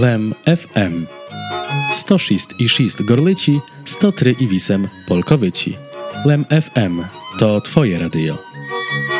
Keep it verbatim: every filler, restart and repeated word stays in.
Lem F M sto sześć i sześć Gorlici, sto trzy i osiem Polkowyci. Lem F M to Twoje radio.